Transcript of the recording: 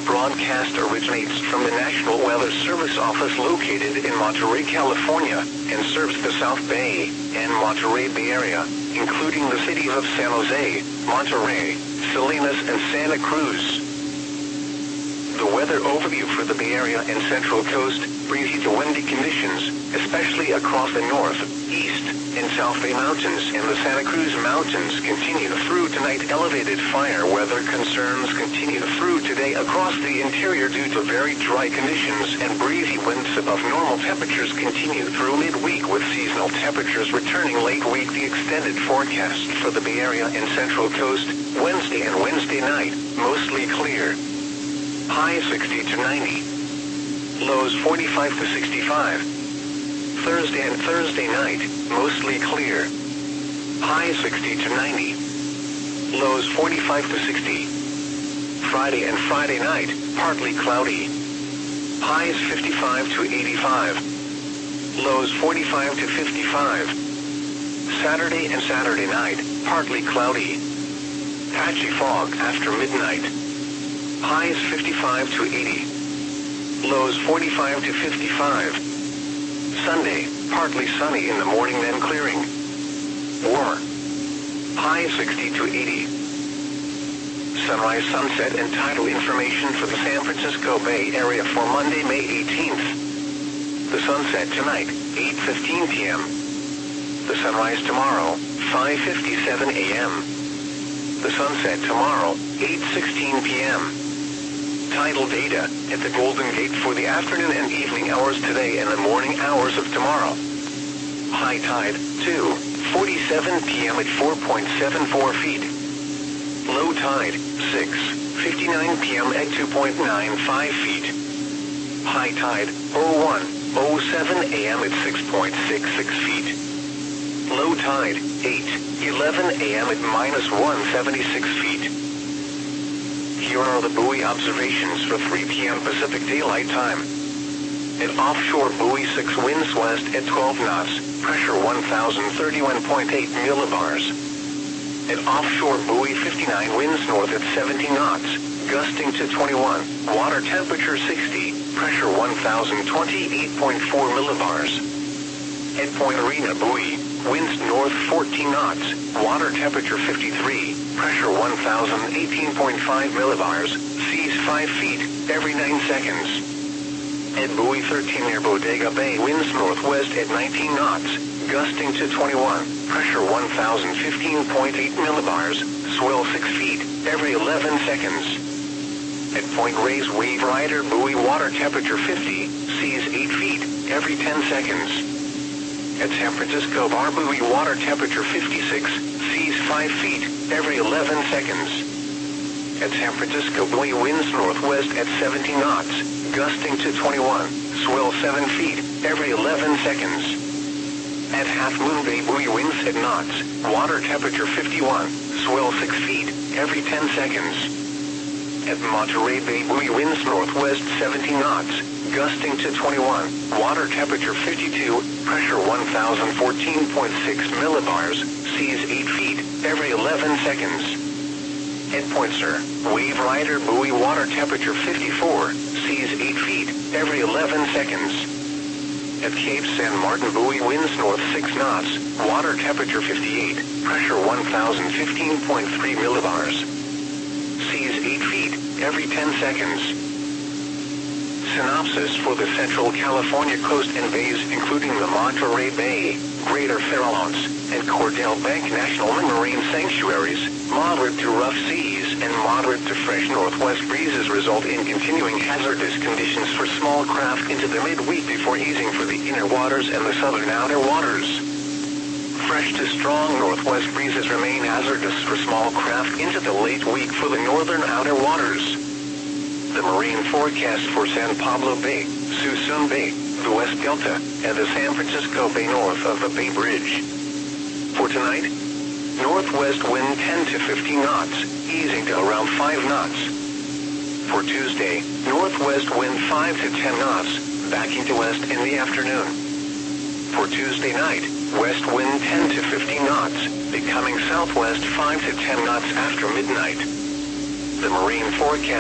broadcast originates from the National Weather Service office located in Monterey, California, and serves the South Bay and Monterey Bay Area, including the cities of San Jose, Monterey, Salinas, and Santa Cruz. The weather overview for the Bay Area and Central Coast: breezy to windy conditions, especially across the North, East, and South Bay Mountains and the Santa Cruz Mountains continue through tonight. Elevated fire weather concerns continue through today across the interior due to very dry conditions, and breezy winds above normal temperatures continue through midweek with seasonal temperatures returning late week. The extended forecast for the Bay Area and Central Coast: Wednesday and Wednesday night, mostly clear. High 60 to 90. Lows 45 to 65. Thursday and Thursday night, mostly clear. High 60 to 90. Lows 45 to 60. Friday and Friday night, partly cloudy. Highs 55 to 85. Lows 45 to 55. Saturday and Saturday night, partly cloudy. Patchy fog after midnight. Highs 55 to 80. Lows 45 to 55. Sunday, partly sunny in the morning then clearing. Warmer. High 60 to 80. Sunrise, sunset, and tidal information for the San Francisco Bay Area for Monday, May 18th. The sunset tonight, 8:15 p.m. The sunrise tomorrow, 5:57 a.m. The sunset tomorrow, 8:16 p.m. Tidal data at the Golden Gate for the afternoon and evening hours today and the morning hours of tomorrow. High tide, 2:47 p.m. at 4.74 feet. Low tide, 6:59 p.m. at 2.95 feet. High tide, 01:07 a.m. at 6.66 feet. Low tide, 8:11 a.m. at -176 feet. Here are the buoy observations for 3 p.m. Pacific Daylight Time. At offshore buoy 6, winds west at 12 knots, pressure 1,031.8 millibars. At offshore buoy 59, winds north at 17 knots, gusting to 21, water temperature 60, pressure 1,028.4 millibars. At Point Arena buoy, winds north 14 knots, water temperature 53, pressure 1,018.5 millibars, seas 5 feet, every 9 seconds. At buoy 13 near Bodega Bay, winds northwest at 19 knots, gusting to 21, pressure 1,015.8 millibars, swell 6 feet, every 11 seconds. At Point Reyes Wave Rider buoy, water temperature 50, seas 8 feet, every 10 seconds. At San Francisco Bar buoy, water temperature 56, seas 5 feet, every 11 seconds. At San Francisco buoy, winds northwest at 17 knots, gusting to 21, swell 7 feet, every 11 seconds. At Half Moon Bay buoy, winds at knots, water temperature 51, swell 6 feet, every 10 seconds. At Monterey Bay buoy, winds northwest 17 knots, gusting to 21, water temperature 52, pressure 1,014.6 millibars, seas 8 feet, every 11 seconds. At Point Sur, Wave Rider buoy, water temperature 54, seas 8 feet, every 11 seconds. At Cape San Martin buoy, winds north 6 knots, water temperature 58, pressure 1,015.3 millibars. Seas 8 feet, every 10 seconds. Synopsis for the Central California coast and bays, including the Monterey Bay, Greater Farallones, and Cordell Bank National Marine Sanctuaries. Moderate to rough seas and moderate to fresh northwest breezes result in continuing hazardous conditions for small craft into the midweek before easing for the inner waters and the southern outer waters. Fresh to strong northwest breezes remain hazardous for small craft into the late week for the northern outer waters. The marine forecast for San Pablo Bay, Suisun Bay, the West Delta, and the San Francisco Bay north of the Bay Bridge. For tonight, northwest wind 10 to 15 knots, easing to around 5 knots. For Tuesday, northwest wind 5 to 10 knots, backing to west in the afternoon. For Tuesday night, west wind 10 to 15 knots, becoming southwest 5 to 10 knots after midnight. The marine forecast